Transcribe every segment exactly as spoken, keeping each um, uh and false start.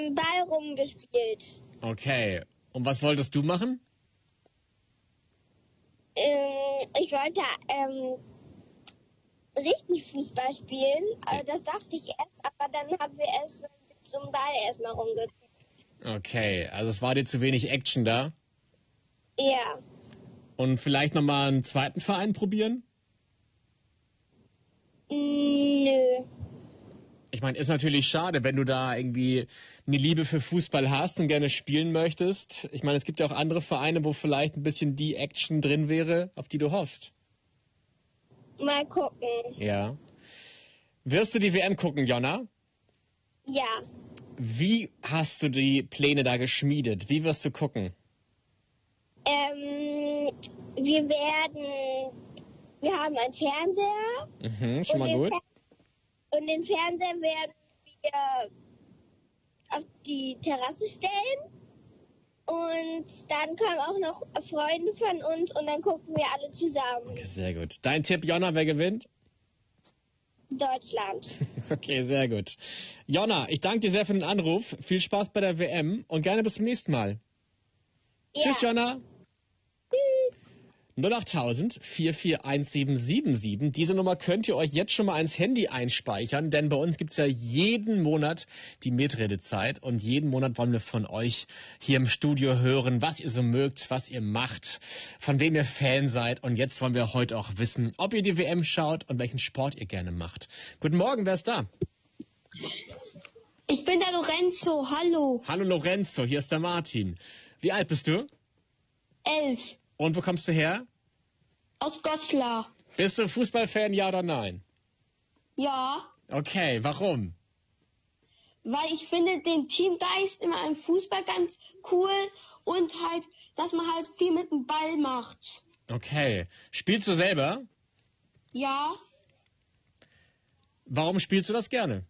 Ball rumgespielt. Okay. Und was wolltest du machen? Ähm, ich wollte ähm, richtig Fußball spielen. Also das dachte ich erst, aber dann haben wir erst mit zum Ball erstmal rumgespielt. Okay, also es war dir zu wenig Action da. Ja. Und vielleicht nochmal einen zweiten Verein probieren? Nö. Ich meine, ist natürlich schade, wenn du da irgendwie eine Liebe für Fußball hast und gerne spielen möchtest. Ich meine, es gibt ja auch andere Vereine, wo vielleicht ein bisschen die Action drin wäre, auf die du hoffst. Mal gucken. Ja. Wirst du die W M gucken, Jonna? Ja. Wie hast du die Pläne da geschmiedet? Wie wirst du gucken? Ähm, wir werden, wir haben einen Fernseher. Mhm, schon mal gut. Fer- und den Fernseher werden wir auf die Terrasse stellen. Und dann kommen auch noch Freunde von uns und dann gucken wir alle zusammen. Okay, sehr gut. Dein Tipp, Jonna, wer gewinnt? Deutschland. Okay, sehr gut. Jonna, ich danke dir sehr für den Anruf. Viel Spaß bei der W M und gerne bis zum nächsten Mal. Ja. Tschüss, Jonna. Tschüss. null achttausend vier vier eins sieben sieben sieben. Diese Nummer könnt ihr euch jetzt schon mal ans Handy einspeichern, denn bei uns gibt's ja jeden Monat die Mitredezeit und jeden Monat wollen wir von euch hier im Studio hören, was ihr so mögt, was ihr macht, von wem ihr Fan seid und jetzt wollen wir heute auch wissen, ob ihr die W M schaut und welchen Sport ihr gerne macht. Guten Morgen, wer ist da? Ich bin der Lorenzo, hallo. Hallo Lorenzo, hier ist der Martin. Wie alt bist du? Elf. Und wo kommst du her? Aus Goslar. Bist du Fußballfan, ja oder nein? Ja, Okay, warum? weil ich finde den Teamgeist immer im Fußball ganz cool und halt, dass man halt viel mit dem Ball macht. Okay. Spielst du selber? Ja, Warum spielst du das gerne?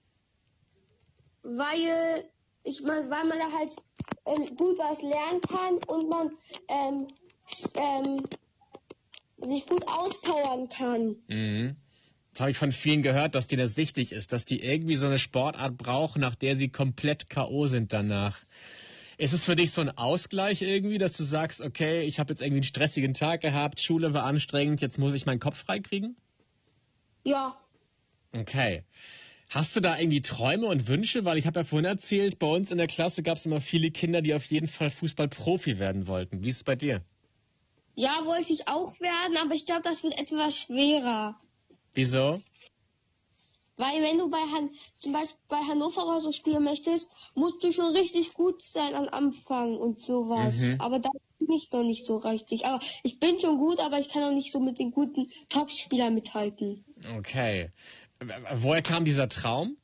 weil ich mein, weil man da halt ähm, gut was lernen kann und man ähm, ähm, sich gut auspowern kann. Mhm. Das habe ich von vielen gehört, dass denen das wichtig ist, dass die irgendwie so eine Sportart brauchen, nach der sie komplett K O sind danach. Ist es für dich so ein Ausgleich irgendwie, dass du sagst, okay, ich habe jetzt irgendwie einen stressigen Tag gehabt, Schule war anstrengend, jetzt muss ich meinen Kopf freikriegen? Ja, Okay. Hast du da irgendwie Träume und Wünsche? Weil ich habe ja vorhin erzählt, bei uns in der Klasse gab es immer viele Kinder, die auf jeden Fall Fußballprofi werden wollten. Wie ist es bei dir? ja, wollte ich auch werden, aber ich glaube, das wird etwas schwerer. Wieso? Weil wenn du bei Han zum Beispiel bei Hannover oder so spielen möchtest, musst du schon richtig gut sein am Anfang und sowas. Mhm. Aber da bin ich noch nicht so richtig. Aber ich bin schon gut, aber ich kann auch nicht so mit den guten Top-Spielern mithalten. Okay. Woher kam dieser Traum?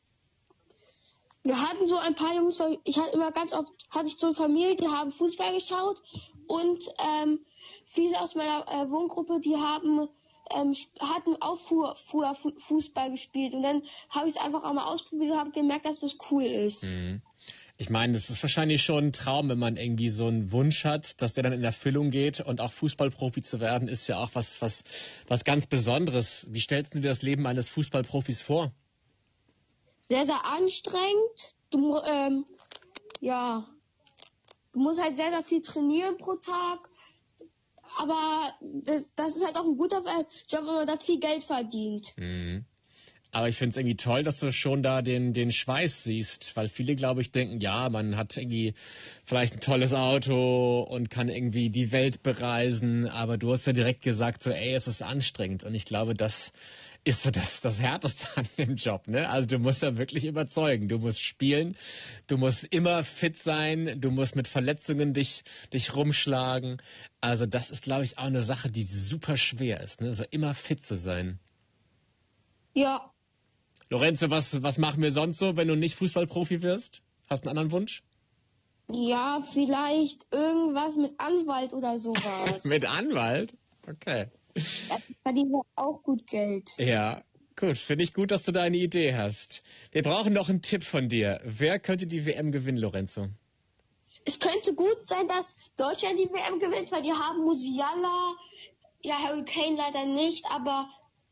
Wir hatten so ein paar Jungs, weil ich hatte immer ganz oft, hatte ich so eine Familie, die haben Fußball geschaut und ähm, viele aus meiner äh, Wohngruppe, die haben ähm, hatten auch früher, früher Fußball gespielt und dann habe ich es einfach auch mal ausprobiert und habe gemerkt, dass das cool ist. Mhm. Ich meine, das ist wahrscheinlich schon ein Traum, wenn man irgendwie so einen Wunsch hat, dass der dann in Erfüllung geht und auch Fußballprofi zu werden, ist ja auch was, was, was ganz Besonderes. Wie stellst du dir das Leben eines Fußballprofis vor? Sehr, sehr anstrengend. Du, ähm, ja, du musst halt sehr, sehr viel trainieren pro Tag. Aber das, das ist halt auch ein guter Job, wenn man da viel Geld verdient. Mhm. Aber ich finde es irgendwie toll, dass du schon da den, den Schweiß siehst, weil viele, glaube ich, denken, ja, man hat irgendwie vielleicht ein tolles Auto und kann irgendwie die Welt bereisen, aber du hast ja direkt gesagt, so, ey, es ist anstrengend und ich glaube, das ist so das, das Härteste an dem Job, ne? Also du musst ja wirklich überzeugen, du musst spielen, du musst immer fit sein, du musst mit Verletzungen dich, dich rumschlagen, also das ist, glaube ich, auch eine Sache, die super schwer ist, ne? So immer fit zu sein. Ja. Lorenzo, was, was machen wir sonst so, wenn du nicht Fußballprofi wirst? Hast du einen anderen Wunsch? Ja, vielleicht irgendwas mit Anwalt oder sowas. Mit Anwalt? Okay. Da verdient man auch gut Geld. Ja, gut. Finde ich gut, dass du da eine Idee hast. Wir brauchen noch einen Tipp von dir. Wer könnte die W M gewinnen, Lorenzo? Es könnte gut sein, dass Deutschland die W M gewinnt, weil die haben Musiala, ja, Harry Kane leider nicht, aber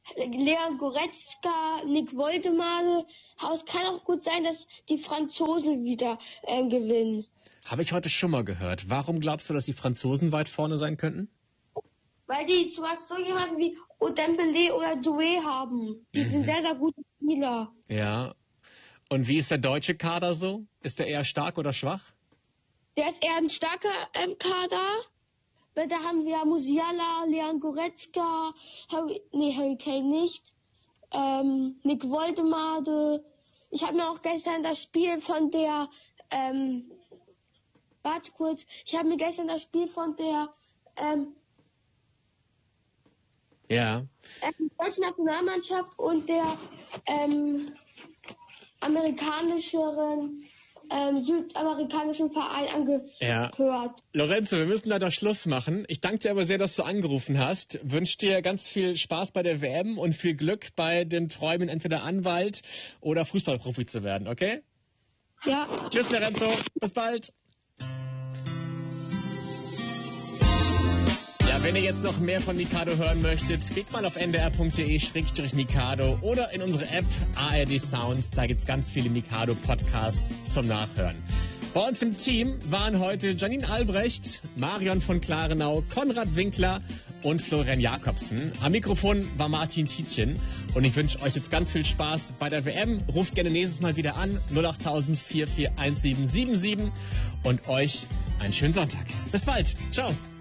Leon Goretzka, Nick Woldemade. Aber es kann auch gut sein, dass die Franzosen wieder ähm, gewinnen. Habe ich heute schon mal gehört. Warum glaubst du, dass die Franzosen weit vorne sein könnten? Weil die zum Beispiel so jemanden wie Dembélé oder Doué haben. Die mhm. sind sehr, sehr gute Spieler. Ja. Und wie ist der deutsche Kader so? Ist der eher stark oder schwach? Der ist eher ein starker ähm, Kader. Weil da haben wir Musiala, Leon Goretzka, Harry, nee, Harry Kane nicht, ähm, Nick Woldemade. Ich habe mir auch gestern das Spiel von der, ähm, warte kurz, ich habe mir gestern das Spiel von der, ähm, ja. Ähm, deutschen Nationalmannschaft und der, ähm, amerikanischeren, ähm, südamerikanischen Verein angehört. Ja. Lorenzo, wir müssen leider Schluss machen. Ich danke dir aber sehr, dass du angerufen hast. Wünsche dir ganz viel Spaß bei der W M und viel Glück bei den Träumen, entweder Anwalt oder Fußballprofi zu werden, okay? Ja. Tschüss, Lorenzo. Bis bald. Wenn ihr jetzt noch mehr von Mikado hören möchtet, klickt mal auf n d r punkt d e slash mikado oder in unsere App A R D Sounds. Da gibt's ganz viele Mikado-Podcasts zum Nachhören. Bei uns im Team waren heute Janine Albrecht, Marion von Klarenau, Konrad Winkler und Florian Jakobsen. Am Mikrofon war Martin Tietjen und ich wünsche euch jetzt ganz viel Spaß bei der W M. Ruft gerne nächstes Mal wieder an, null acht tausend vier vier eins sieben sieben sieben und euch einen schönen Sonntag. Bis bald. Ciao.